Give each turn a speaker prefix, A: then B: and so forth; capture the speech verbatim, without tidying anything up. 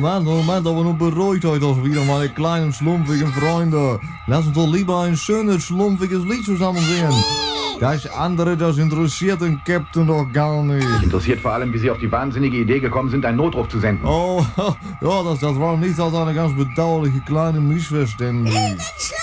A: Moment, Moment, aber nun beruhigt euch doch wieder, meine kleinen, schlumpfigen Freunde. Lass uns doch lieber ein schönes, schlumpfiges Lied zusammen singen. Das andere, das interessiert den Captain doch gar nicht.
B: Mich interessiert vor allem, wie Sie auf die wahnsinnige Idee gekommen sind, einen Notruf zu senden.
A: Oh, ja, das, das war nichts als eine ganz bedauerliche kleine Missverständnis.